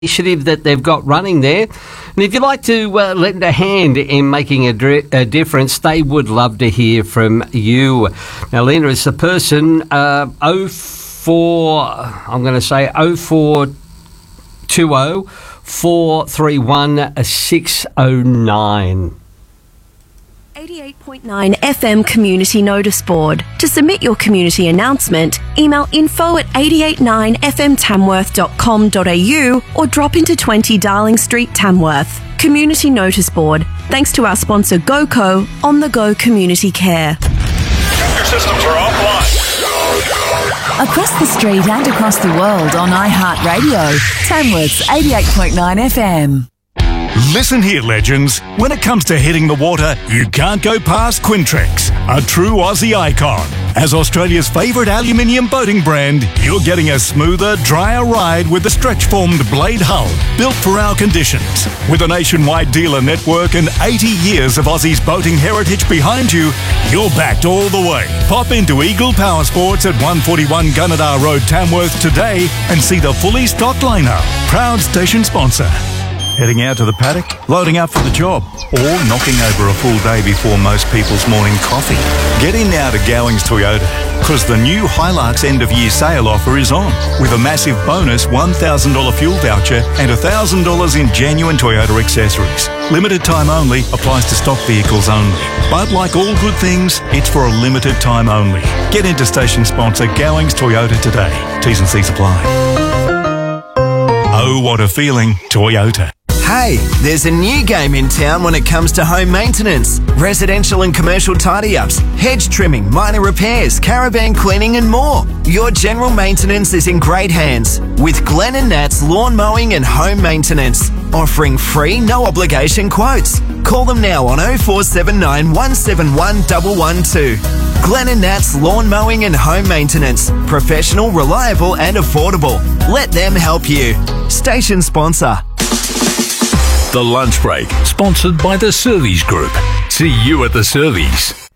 initiative that they've got running there. And if you'd like to lend a hand in making a difference, they would love to hear from you. Now, Lena is the person, 0420 431 609. 88.9 FM Community Notice Board. To submit your community announcement, email info@889fmtamworth.com.au or drop into 20 Darling Street, Tamworth. Community Notice Board. Thanks to our sponsor GoCo, On The Go Community Care. Your systems are offline. Across the street and across the world on iHeartRadio. Tamworth's 88.9 FM. Listen here, legends. When it comes to hitting the water, you can't go past Quintrex, a true Aussie icon. As Australia's favourite aluminium boating brand, you're getting a smoother, drier ride with the stretch-formed blade hull, built for our conditions. With a nationwide dealer network and 80 years of Aussie's boating heritage behind you, you're backed all the way. Pop into Eagle Power Sports at 141 Gunnedah Road, Tamworth today and see the fully stocked lineup. Proud station sponsor. Heading out to the paddock, loading up for the job, or knocking over a full day before most people's morning coffee. Get in now to Gowings Toyota, because the new Hilux end-of-year sale offer is on, with a massive bonus $1,000 fuel voucher and $1,000 in genuine Toyota accessories. Limited time only, applies to stock vehicles only. But like all good things, it's for a limited time only. Get into station sponsor Gowings Toyota today. T's and C's apply. Oh, what a feeling, Toyota. Hey, there's a new game in town when it comes to home maintenance. Residential and commercial tidy-ups, hedge trimming, minor repairs, caravan cleaning and more. Your general maintenance is in great hands with Glenn and Nat's Lawn Mowing and Home Maintenance, offering free, no-obligation quotes. Call them now on 0479 171 112. Glenn and Nat's Lawn Mowing and Home Maintenance. Professional, reliable and affordable. Let them help you. Station sponsor. The Lunch Break, sponsored by the Servies Group. See you at the Servies.